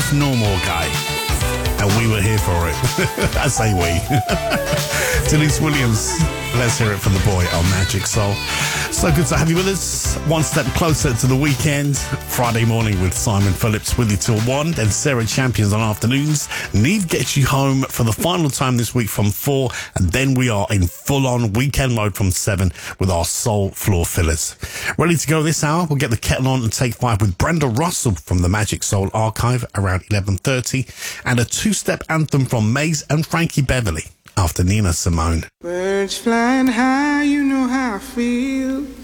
both normal, guy. And we were here for it. I say we. Denise Williams, let's hear it from the boy on Magic Soul. So good to have you with us. One step closer to the weekend. Friday morning with Simon Phillips with you till 1. Then Sarah Champions on afternoons. Neve gets you home for the final time this week from 4. And then we are in full-on weekend mode from 7 with our soul floor fillers. Ready to go this hour? We'll get the kettle on and take 5 with Brenda Russell from the Magic Soul Archive around 11:30. And a two-step anthem from Maze and Frankie Beverly after Nina Simone. Birds flying high, you know how I feel.